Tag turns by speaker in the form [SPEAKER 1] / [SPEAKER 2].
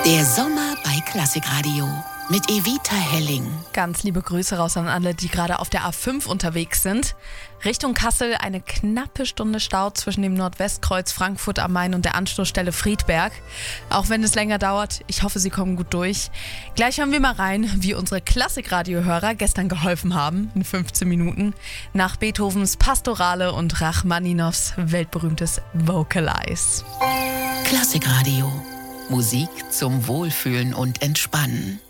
[SPEAKER 1] Der Sommer bei Klassikradio mit Evita Helling.
[SPEAKER 2] Ganz liebe Grüße raus an alle, die gerade auf der A5 unterwegs sind. Richtung Kassel eine knappe Stunde Stau zwischen dem Nordwestkreuz Frankfurt am Main und der Anschlussstelle Friedberg. Auch wenn es länger dauert, ich hoffe, Sie kommen gut durch. Gleich hören wir mal rein, wie unsere Klassikradio-Hörer gestern geholfen haben, in 15 Minuten, nach Beethovens Pastorale und Rachmaninows weltberühmtes Vocalize.
[SPEAKER 1] Klassikradio. Musik zum Wohlfühlen und Entspannen.